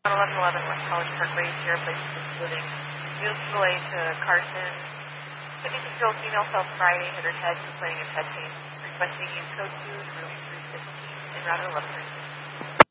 1111 West College Parkway, Sierra Place Building. News delay to Carson. 56-year-old female fell Friday, hit her head, complaining of head pain. Requesting use code 2, room 315, in route 11.